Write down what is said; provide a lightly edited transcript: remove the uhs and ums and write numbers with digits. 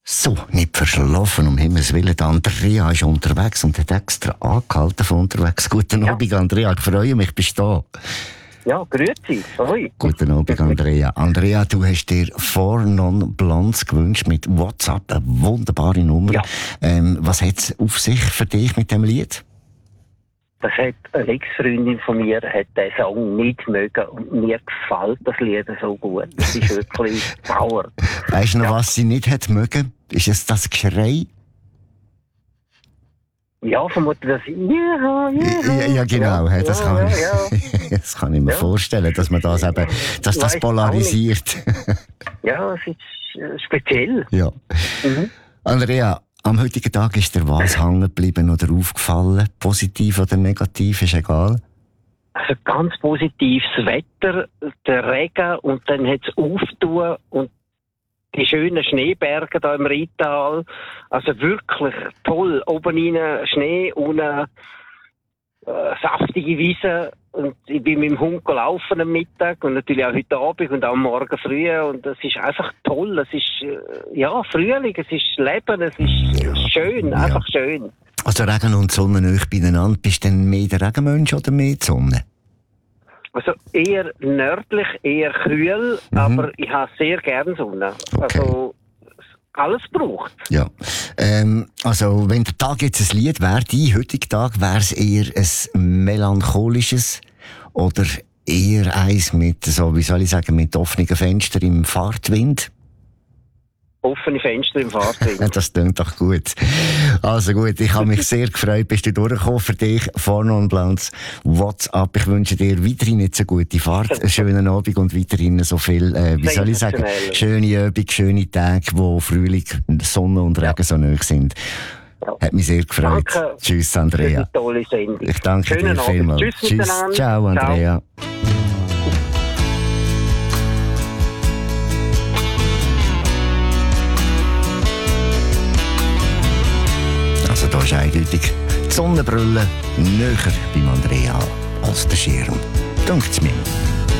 So, nicht verschlafen, um Himmels Willen. Andrea ist unterwegs und hat extra angehalten von unterwegs. Guten Abend, Andrea. Ich freue mich, bist du da? Ja, grüezi. Sorry. Guten Abend, Andrea. Andrea, du hast dir Fornon Blondes gewünscht mit WhatsApp, eine wunderbare Nummer. Ja. Was hat es auf sich für dich mit dem Lied? Das hat eine Ex-Freundin von mir hat den Song nicht mögen und mir gefällt das Lied so gut. Das ist wirklich Power. Weißt du noch, was sie nicht hat mögen? Ist es das Geschrei? Ja, vermutlich das Ja, genau. Ja, das kann ich mir vorstellen, dass man das eben, dass das Weiss polarisiert. Ja, es ist speziell. Ja. Mhm. Andrea, am heutigen Tag ist dir was hängen geblieben oder aufgefallen? Positiv oder negativ, ist egal. Also ganz positiv das Wetter, der Regen und dann hat es aufgetan und die schönen Schneeberge da im Rheintal. Also wirklich toll. Oben rein Schnee, unten saftige Wiese. Und ich bin mit dem Hund gelaufen am Mittag und natürlich auch heute Abend und auch morgen früh. Und das ist einfach toll. Es ist, Frühling, es ist Leben, es ist schön, einfach schön. Also Regen und Sonne nicht beieinander. Bist du denn mehr der Regenmensch oder mehr die Sonne? Also eher nördlich, eher kühl, aber ich habe sehr gerne Sonne. Okay. Also alles braucht. Ja. Also wenn der Tag jetzt ein Lied wäre, dein heutiger Tag, wäre es eher ein melancholisches oder eher eins mit, so, wie soll ich sagen, mit offenen Fenstern im Fahrtwind? Offene Fenster im Fahrzeug. Das klingt doch gut. Also gut, ich habe mich sehr gefreut, bist du durchgekommen für dich. Fornon Blondes WhatsApp. Ich wünsche dir weiterhin nicht so gute Fahrt, einen schönen Abend und weiterhin so viel, wie soll ich sagen, schöne Abend, schöne Tage, wo Frühling, Sonne und Regen so nahe sind. Ja. Hat mich sehr gefreut. Danke. Tschüss, Andrea. Eine tolle Sendung. Ich danke Schönen dir vielmals. Abend. Tschüss. Ciao, Andrea. Ciao. Also da ist eindeutig die Sonnenbrille näher beim Andrea als der Schirm. Dunkt's mir.